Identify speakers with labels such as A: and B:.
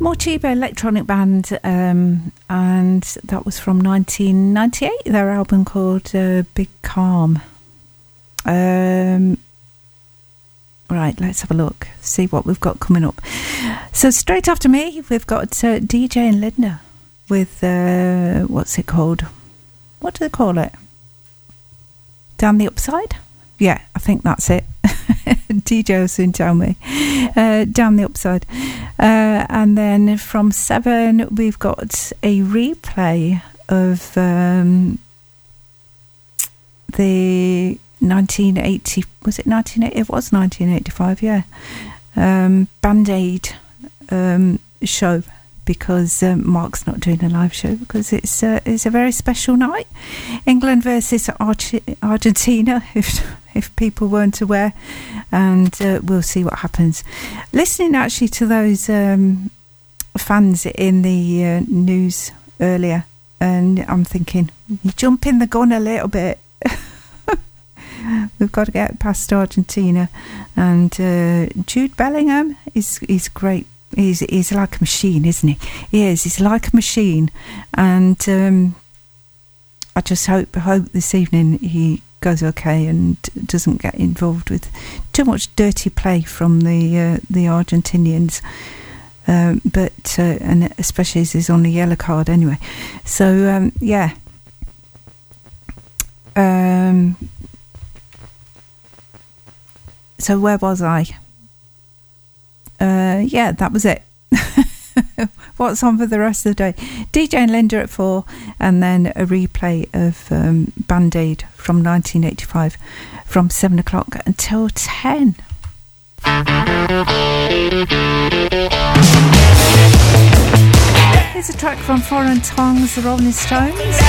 A: More Chiba electronic band, and that was from 1998, their album called Big Calm. Right, let's have a look, see what we've got coming up. So straight after me, we've got DJ and Linda with, what's it called? What do they call it? Down the Upside? Yeah, I think that's it. DJ will soon tell me. Down the Upside. And then from 7, we've got a replay of the 1980... Was it 1980? It was 1985, yeah. Band-Aid show, because Mark's not doing a live show because it's a very special night. England versus Argentina, if people weren't aware, and we'll see what happens. Listening actually to those fans in the news earlier, and I'm thinking, you're jumping the gun a little bit. We've got to get past Argentina, and Jude Bellingham is great. He's like a machine, isn't he? He is. He's like a machine, and I just hope this evening he goes okay and doesn't get involved with too much dirty play from the Argentinians. But and especially as he's on the yellow card anyway. So yeah. So where was I? Yeah, that was it. What's on for the rest of the day? DJ and Linda at 4, and then a replay of Band-Aid from 1985 from 7 o'clock until 10. Here's a track from Foreign Tongues, the Rolling Stones.